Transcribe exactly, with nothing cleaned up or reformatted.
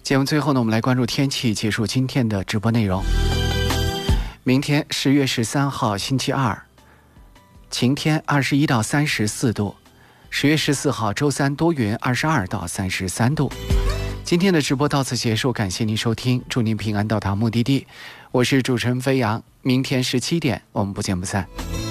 节目最后呢，我们来关注天气，结束今天的直播内容。明天十月十三号星期二，晴天，二十一到三十四度；十月十四号周三多云，二十二到三十三度。今天的直播到此结束，感谢您收听，祝您平安到达目的地。我是主持人飞扬，明天十七点我们不见不散。